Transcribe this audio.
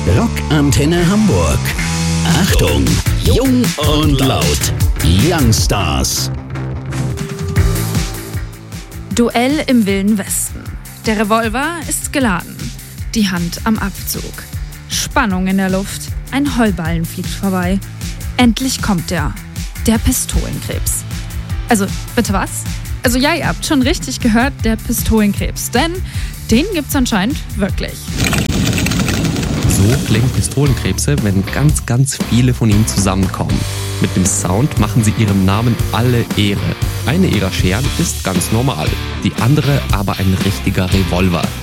Rockantenne Hamburg. Achtung, jung und laut. Youngstars. Duell im Wilden Westen. Der Revolver ist geladen. Die Hand am Abzug. Spannung in der Luft. Ein Heuballen fliegt vorbei. Endlich kommt er. Der Pistolenkrebs. Also, bitte was? Also ja, ihr habt schon richtig gehört, der Pistolenkrebs. Denn den gibt's anscheinend wirklich. So klingen Pistolenkrebse, wenn ganz, ganz viele von ihnen zusammenkommen. Mit dem Sound machen sie ihrem Namen alle Ehre. Eine ihrer Scheren ist ganz normal, die andere aber ein richtiger Revolver.